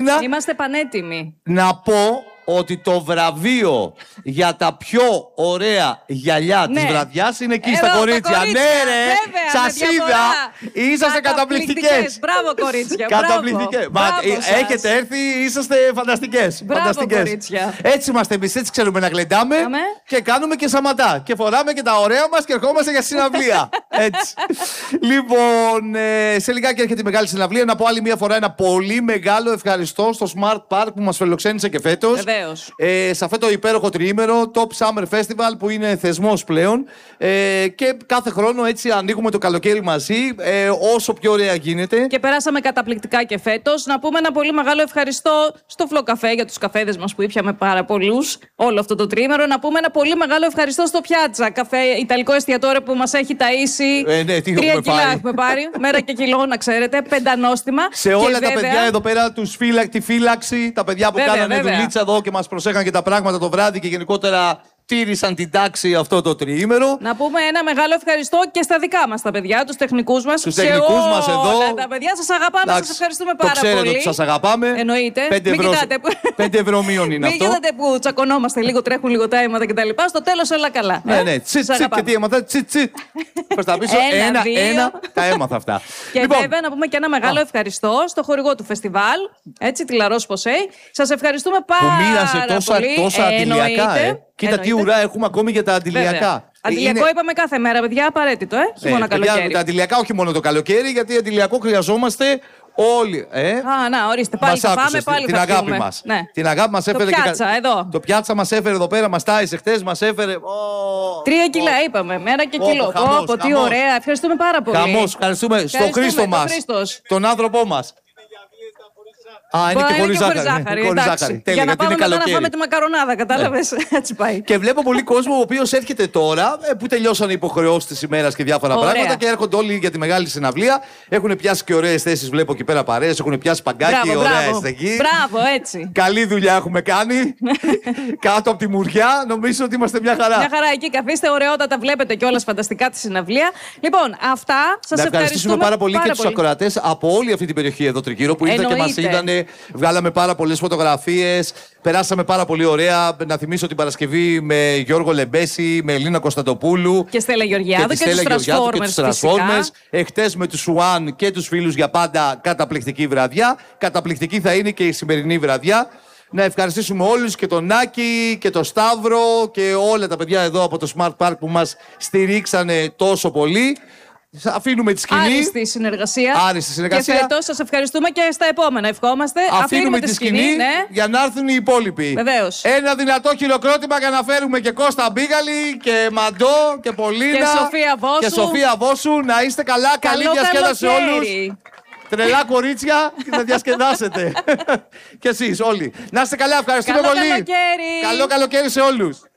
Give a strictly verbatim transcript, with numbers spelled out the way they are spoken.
Χριστούγεννα. Είμαστε πανέτοιμοι. Να πω ότι το βραβείο για τα πιο ωραία γυαλιά ναι. της βραδιάς είναι εκεί. Εδώ, στα κορίτσια. κορίτσια. Ναι, ρε! Σας είδα! Είσαστε καταπληκτικές. Μπράβο, κορίτσια. Καταπληκτικές. Έχετε έρθει, είσαστε φανταστικές. Μπράβο, φανταστικές. κορίτσια. Έτσι είμαστε εμείς, έτσι ξέρουμε να γλεντάμε. Άμε. Και κάνουμε και σαματά. Και φοράμε και τα ωραία μας και ερχόμαστε για συναυλία. Έτσι. Λοιπόν, σε λιγάκι έρχεται η μεγάλη συναυλία. Να πω άλλη μια φορά ένα πολύ μεγάλο ευχαριστώ στο Smart Park που μας φιλοξένησε και φέτος. Ε, σε αυτό το υπέροχο τριήμερο, Top Summer Festival που είναι θεσμός πλέον. Ε, και κάθε χρόνο έτσι ανοίγουμε το καλοκαίρι μαζί, ε, όσο πιο ωραία γίνεται. Και περάσαμε καταπληκτικά και φέτος. Να πούμε ένα πολύ μεγάλο ευχαριστώ στο Φλο Καφέ για τους καφέδες μας που ήπιαμε πάρα πολλούς όλο αυτό το τριήμερο. Να πούμε ένα πολύ μεγάλο ευχαριστώ στο Πιάτσα, καφέ ιταλικό εστιατόριο που μας έχει ταΐσει. Ε, ναι, τι Τρία έχουμε κιλά πάρει. έχουμε πάρει. Μέρα και κιλό, να ξέρετε. Πεντανόστιμα. Σε όλα τα παιδιά εδώ πέρα, τους φύλα, τη φύλαξη, τα παιδιά που βέβαια, κάνανε βέβαια. δουλίτσα εδώ και μας προσέχαν και τα πράγματα το βράδυ και γενικότερα τήρησαν την τάξη αυτό το τριήμερο. Να πούμε ένα μεγάλο ευχαριστώ και στα δικά μας τα παιδιά, τους τεχνικούς μας. Τους τεχνικούς μας εδώ. Τα παιδιά σας αγαπάμε, σας ευχαριστούμε πάρα το ξέρετε πολύ. Ότι σας αγαπάμε. Εννοείται. Πέντε ευρώ, πέντε ευρώ μείον είναι αυτό. Μην κοιτάτε που τσακωνόμαστε λίγο, τρέχουν λίγο τα αίματα κτλ. Στο τέλος όλα καλά. Ναι, ναι. Τσιτ, τσιτ και τι έμαθα. Τσιτ, τσιτ. Προς τα πίσω. Ένα, ένα, τα έμαθα αυτά. Και βέβαια να πούμε και ένα μεγάλο ευχαριστώ στο χορηγό του φεστιβάλ. Έτσι, τη Λαρός Ποσέι. Σας ευχαριστούμε πάρα πολύ. Που μοίρασε τόσα αντιλιακά, ε. Κοίτα τι ουρά έχουμε ακόμη για τα αντιλιακά. Βέβαια. Αντιλιακό είναι... είπαμε κάθε μέρα, παιδιά, απαραίτητο, ε. Χειμώνα, ε, καλοκαίρι. Τα αντιλιακά όχι μόνο το καλοκαίρι, γιατί αντιλιακό χρειαζόμαστε όλοι. Ε. Α, να, ορίστε, πάλι μας θα άκουσες, πάμε, πάλι την θα αγάπη μας. Ναι. Την αγάπη μας έφερε. Το πιάτσα, και... εδώ. Το πιάτσα μας έφερε εδώ πέρα, μας τάισε χτες, μας έφερε. Oh, Τρία κιλά oh. είπαμε, μέρα και κιλό. Oh, χαμός, oh, τι ωραία, ευχαριστούμε πάρα πολύ. Χαμός, ευχαριστούμε στον Χρήστο μας, τον άνθρωπό μας. Α, είναι και χωρίς ζάχαρη. ζάχαρη. Ναι, χωρίς ζάχαρη. Τέλεια, για να πάμε είναι μετά να φάμε τη μακαρονάδα, κατάλαβες. Ναι. Έτσι πάει. Και βλέπω πολύ κόσμο ο οποίος έρχεται τώρα, που τελειώσαν οι υποχρεώσεις της ημέρας και διάφορα ωραία. πράγματα και έρχονται όλοι για τη μεγάλη συναυλία. Έχουν πιάσει και ωραίες θέσεις, βλέπω εκεί πέρα παρέες, έχουν πιάσει παγκάκι, ωραία αισθεγή. Μπράβο, έτσι. Καλή δουλειά έχουμε κάνει. Κάτω από τη μουριά, νομίζω ότι είμαστε μια χαρά. Μια χαρά εκεί, καθίστε ωραιότατα, βλέπετε κιόλας φανταστικά τη συναυλία. Λοιπόν, αυτά σας ευχαριστούμε. Να ευχαριστήσουμε πάρα πολύ πάρα και τους ακροατές από όλη αυτή την περιοχή εδώ τριγύρω που ήρθαν και μας είδανε. Βγάλαμε πάρα πολλές φωτογραφίες, περάσαμε πάρα πολύ ωραία. Να θυμίσω την Παρασκευή με Γιώργο Λεμπέση, με Ελίνα Κωνσταντοπούλου και Στέλλα Γεωργιάδου και, και, και τους Transformers. Εχθές με τους Σουάν και τους φίλους για πάντα, καταπληκτική βραδιά. Καταπληκτική θα είναι και η σημερινή βραδιά. Να ευχαριστήσουμε όλους και τον Νάκη και τον Σταύρο και όλα τα παιδιά εδώ από το Smart Park που μας στηρίξανε τόσο πολύ. Αφήνουμε τη σκηνή. Άριστη συνεργασία. Άριστη συνεργασία. Και φέτος σας ευχαριστούμε και στα επόμενα. Ευχόμαστε. Αφήνουμε, Αφήνουμε τη, τη σκηνή, σκηνή ναι. για να έρθουν οι υπόλοιποι. Βεβαίως. Ένα δυνατό χειροκρότημα για να φέρουμε και Κώστα Μπίγαλη και Μαντό και Πολίνα. Και Σοφία Βόσου. Και Σοφία Βόσου. Να είστε καλά. Καλό καλή διασκέδαση σε όλους. Τρελά κορίτσια και να διασκεδάσετε. Και εσείς όλοι. Να είστε καλά. Ευχαριστούμε Καλό πολύ. Καλοκαίρι. Καλό καλοκαίρι σε όλους.